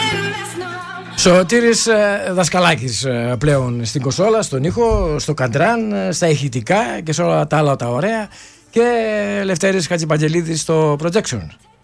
Σωτήρης Δασκαλάκης πλέον στην κονσόλα, στον ήχο, στο καντράν, στα ηχητικά και σε όλα τα άλλα τα ωραία, και Λευτέρης Χατζηπαγγελίδης στο projection.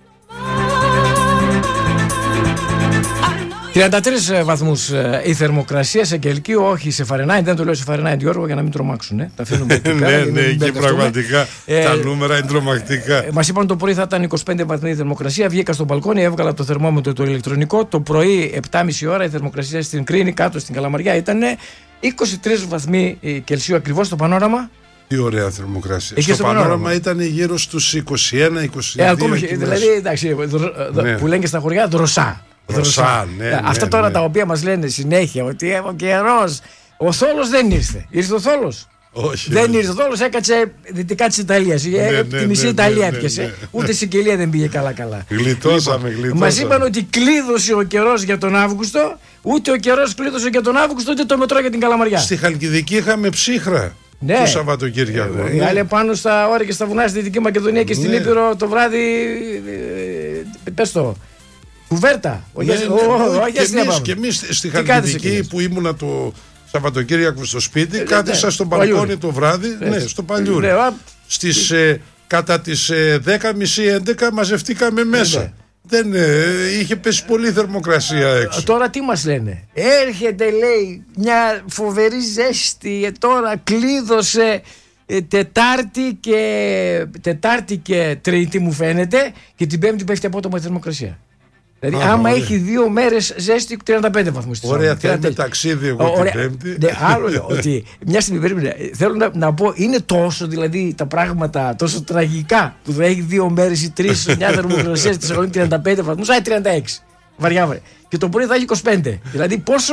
33 βαθμούς η θερμοκρασία σε Κελκείο, όχι σε Φαρενάιντ. Δεν το λέω σε Φαρενάιντ, Γιώργο, για να μην τρομάξουν. Τα αφήνουμε εκεί πέρα. Ναι, εκεί πραγματικά τα νούμερα είναι τρομακτικά. Μας είπαν το πρωί θα ήταν 25 βαθμοί η θερμοκρασία. Βγήκα στο μπαλκόνι, έβγαλα το θερμόμετρο το ηλεκτρονικό. Το πρωί 7.30 ώρα η θερμοκρασία στην Κρίνη, κάτω στην Καλαμαριά, ήταν 23 βαθμοί Κελσίου ακριβώς στο πανόραμα. Τι ωραία θερμοκρασία. Στο πανόραμα ήταν γύρω στους 21-22. Ακόμα, δηλαδή, εντάξει, που λένε και στα χωριά, δροσά. Αυτά τώρα τα οποία μας λένε συνέχεια ότι ο καιρός, ο θόλος δεν ήρθε. Ήρθε ο θόλος? Όχι. Δεν ήρθε ο θόλος, έκατσε δυτικά της Ιταλίας. Τη μισή Ιταλία έπιασε. Ούτε στην Σικελία δεν πήγε καλά. Γλιτώσαμε. Μας είπαν ότι κλείδωσε ο καιρός για τον Αύγουστο. Ούτε ο καιρός κλείδωσε για τον Αύγουστο, ούτε το μετρό για την Καλαμαριά. Στη Χαλκιδική είχαμε ψύχρα. Ναι. Το Σαββατοκύριακο. Οι άλλοι πάνω στα όρια και στα βουνά στη Δυτική Μακεδονία και στην Ήπειρο το βράδυ. Πες το. Κουβέρτα. Και εμείς στη Χαλκιδική που ήμουνα το Σαββατοκύριακο στο σπίτι, κάθισα στο μπαλκόνι το βράδυ, στο Παλιούρι. Στις κατά τις 10.30-11 μαζευτήκαμε μέσα. Δεν είχε πέσει πολύ θερμοκρασία έξω. Τώρα τι μας λένε? Έρχεται, λέει, μια φοβερή ζέστη. Τώρα κλείδωσε Τετάρτη και Τρίτη, μου φαίνεται, και την Πέμπτη πέφτει απότομα η θερμοκρασία. Δηλαδή, άμα έχει 2 μέρες ζέστη, 35 βαθμούς. Ωραία, θα είναι ταξίδι εγώ την Πέμπτη. Άλλο λέω, ότι μια στιγμή περίμενα. Θέλω να πω, είναι τόσο δηλαδή τα πράγματα τόσο τραγικά που θα έχει 2 μέρες ή 3 μια θερμοκρασία στη Θεσσαλονίκη 35 βαθμούς, 36. Βαριά. Και το πρωί θα έχει 25. Δηλαδή, πόσο.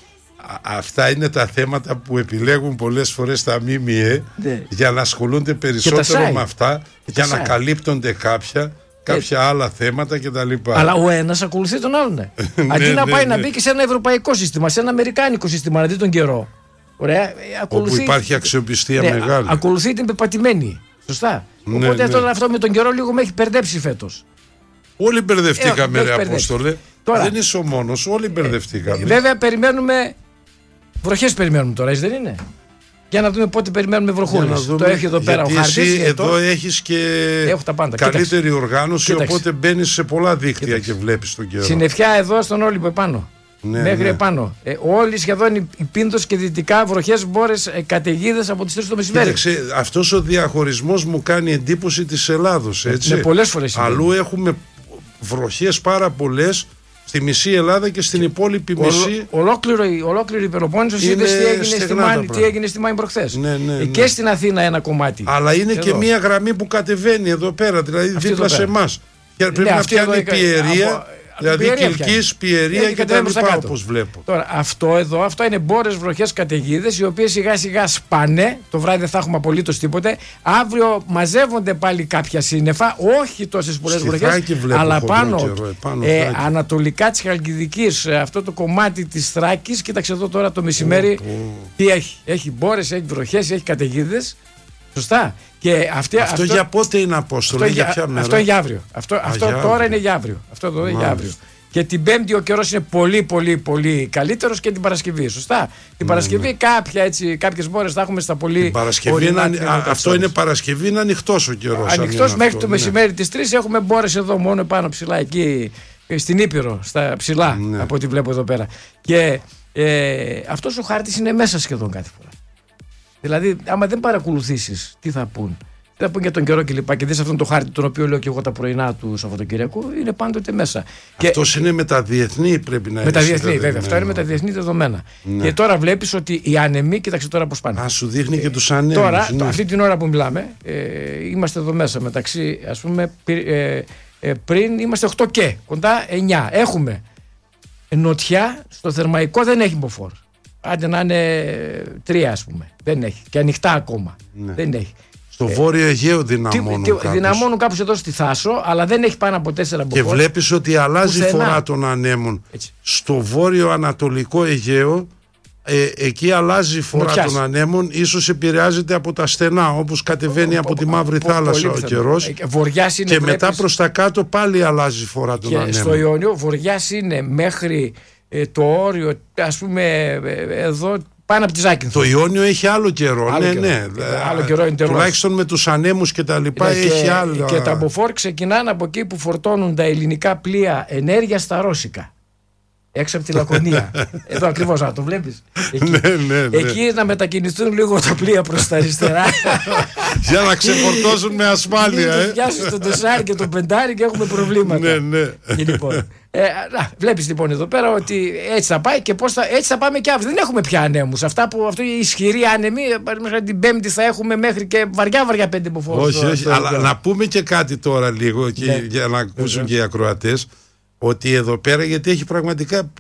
Αυτά είναι τα θέματα που επιλέγουν πολλές φορές τα ΜΜΕ για να ασχολούνται περισσότερο με αυτά, για να καλύπτονται κάποια άλλα θέματα κτλ. Αλλά ο ένας ακολουθεί τον άλλον. Αντί να πάει να μπει και σε ένα ευρωπαϊκό σύστημα, σε ένα αμερικάνικο σύστημα, να δει τον καιρό. Ωραία, όπου υπάρχει αξιοπιστία μεγάλη. Ακολουθεί την πεπατημένη. Σωστά. Οπότε τώρα αυτό με τον καιρό λίγο με έχει μπερδέψει φέτος. Όλοι μπερδευτήκαμε, ρε Απόστολε. Δεν είσαι ο μόνος, όλοι μπερδευτήκαμε. Βέβαια, περιμένουμε. Βροχές περιμένουμε τώρα, έτσι δεν είναι? Για να δούμε πότε περιμένουμε βροχούλες. Το έχει εδώ πέρα ο χάρτης. Εσύ εδώ έχεις και καλύτερη οργάνωση, οπότε μπαίνεις σε πολλά δίκτυα και βλέπεις τον καιρό. Συννεφιά εδώ στον Όλυμπο επάνω. Μέχρι επάνω. Όλοι σχεδόν οι Πίνδος και δυτικά, βροχές, μπόρες, καταιγίδες από τις 3 το μεσημέρι. Κοίταξε, αυτός ο διαχωρισμός μου κάνει εντύπωση της Ελλάδος. Έτσι. Πολλές φορές. Αλλού έχουμε βροχές πάρα πολλές. Στη μισή Ελλάδα και στην υπόλοιπη μισή. Ολόκληρη η Πελοπόννησος είδες τι έγινε στη Μάη προχθές. Και στην Αθήνα ένα κομμάτι. Αλλά είναι και μια γραμμή που κατεβαίνει εδώ πέρα, δηλαδή δίπλα σε εμάς. Πρέπει να φτιάχνει πιερία. Δηλαδή Κιλκής, Πιερία και τα λοιπά, όπως βλέπω. Τώρα αυτό είναι μπόρες, βροχές, καταιγίδες, οι οποίες σιγά σιγά σπάνε. Το βράδυ δεν θα έχουμε απολύτως τίποτε. Αύριο μαζεύονται πάλι κάποια σύννεφα, όχι τόσες πολλές βροχές, αλλά πάνω ανατολικά της Χαλκιδικής, αυτό το κομμάτι της Θράκης. Κοίταξε εδώ τώρα το μεσημέρι τι έχει. Έχει μπόρες, έχει βροχές, έχει καταιγίδες. Σωστά. Και αυτό για πότε είναι, Απόστολο? Για ποια μέρα? Αυτό είναι για αύριο. Αυτό τώρα είναι για αύριο. Αυτό εδώ είναι για αύριο. Και την Πέμπτη ο καιρός είναι πολύ καλύτερος, και την Παρασκευή. Σωστά. Την Παρασκευή κάποιες μπόρες θα έχουμε στα πολύ. Αυτό είναι Παρασκευή, είναι ανοιχτός ο καιρός. Ανοιχτός μέχρι το μεσημέρι της 3. Έχουμε μπόρες εδώ μόνο πάνω ψηλά, εκεί στην Ήπειρο, στα ψηλά, από ό,τι βλέπω εδώ πέρα. Και αυτός ο χάρτης είναι μέσα σχεδόν κάθε φορά. Δηλαδή, άμα δεν παρακολουθήσεις, τι θα πούν? Τι θα πούν για τον καιρό κλπ. Και δεις αυτόν το χάρτη, τον οποίο λέω και εγώ τα πρωινά του Σαββατοκυριακού, είναι πάντοτε μέσα. Αυτός είναι με τα διεθνή, πρέπει να είναι. Με τα διεθνή, βέβαια. Αυτό είναι με τα διεθνή δεδομένα. Και τώρα βλέπεις ότι οι άνεμοι, κοίταξε τώρα πώς πάνε. Σου δείχνει και τους ανέμους. Τώρα, αυτή την ώρα που μιλάμε, είμαστε εδώ μέσα μεταξύ, ας πούμε, πριν είμαστε 8 και κοντά 9. Έχουμε νοτιά, στο Θερμαϊκό δεν έχει μποφόρ. Άντε να είναι 3, ας πούμε. Δεν έχει. Και ανοιχτά ακόμα. Δεν έχει. Στο Βόρειο Αιγαίο δυναμώνουν κάπως εδώ στη Θάσο, αλλά δεν έχει πάνω από 4 μποφόρ. Και βλέπεις ότι αλλάζει η φορά των ανέμων. Στο Βόρειο Ανατολικό Αιγαίο εκεί αλλάζει η φορά των ανέμων, ίσως επηρεάζεται από τα στενά, όπως κατεβαίνει από τη Μαύρη Θάλασσα ο καιρός, και μετά προς τα κάτω πάλι αλλάζει η φορά των ανέμων. Στο Ιόνιο βοριάς είναι μέχρι το όριο, ας πούμε εδώ πάνω από τη Ζάκυνθο. Το Ιόνιο έχει άλλο καιρό. Άλλο καιρό είναι τουλάχιστον με τους ανέμους και τα λοιπά έχει άλλο. Και τα μποφόρ ξεκινάνε από εκεί που φορτώνουν τα ελληνικά πλοία ενέργεια στα ρώσικα. Έξω από τη Λακωνία. Εδώ ακριβώς, το βλέπεις. Εκεί να μετακινηθούν λίγο τα πλοία προς τα αριστερά. Για να ξεφορτώσουν με ασφάλεια. Να πιάσουν το 4 και το 5 και έχουμε προβλήματα. Βλέπεις λοιπόν εδώ πέρα ότι έτσι θα πάει και έτσι θα πάμε και αύριο. Δεν έχουμε πια ανέμους. Αυτά που αυτό η ισχυρή άνεμη, μέχρι την Πέμπτη θα έχουμε μέχρι και βαριά 5 μποφόρ. Όχι, αλλά να πούμε και κάτι τώρα λίγο για να ακούσουν και οι ακροατές. Ότι εδώ πέρα, γιατί έχει πραγματικά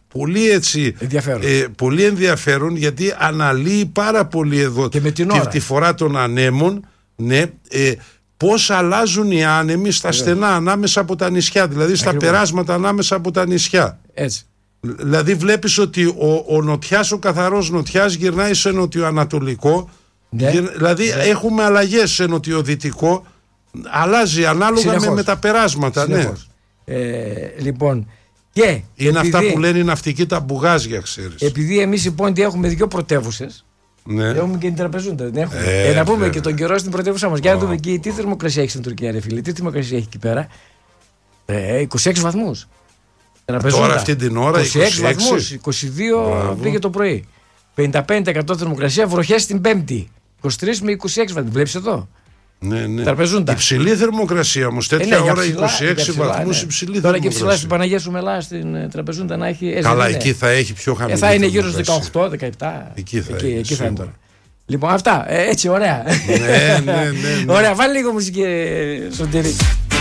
πολύ ενδιαφέρον, γιατί αναλύει πάρα πολύ εδώ τη φορά των ανέμων, πώς αλλάζουν οι άνεμοι στα στενά ανάμεσα από τα νησιά, δηλαδή στα περάσματα ανάμεσα από τα νησιά. Έτσι. Δηλαδή βλέπεις ότι ο νοτιάς, ο καθαρός νοτιάς γυρνάει σε νοτιοανατολικό, δηλαδή έχουμε αλλαγές σε νοτιοδυτικό, αλλάζει ανάλογα με τα περάσματα. Λοιπόν, και είναι αυτά που λένε οι ναυτικοί τα μπουγάζια, ξέρεις. Επειδή εμείς οι Πόντιοι έχουμε 2 πρωτεύουσες, έχουμε και την Τραπεζούντα. Να πούμε και τον καιρό στην πρωτεύουσά μας. Για να δούμε εκεί τι θερμοκρασία έχει στην Τουρκία, ρε φίλε. Τι θερμοκρασία έχει εκεί πέρα. 26 βαθμούς. Τώρα αυτή την ώρα 26 βαθμούς. 22 πήγε το πρωί. 55% θερμοκρασία, βροχές την Πέμπτη. 23 με 26 βαθμούς. Βλέπεις εδώ. Τραπεζούντα. Υψηλή θερμοκρασία όμως, τέτοια ώρα 26 βαθμούς υψηλή θερμοκρασία. Τώρα και ψηλά στην Παναγία σου Μελά, στην Τραπεζούντα να έχει. Καλά, εκεί θα έχει πιο χαμηλή. Θα είναι γύρω στους 18-17. Εκεί θα είναι τώρα. Λοιπόν, αυτά. Έτσι, ωραία. Ωραία, βάλει λίγο μουσική, Σωτήρη.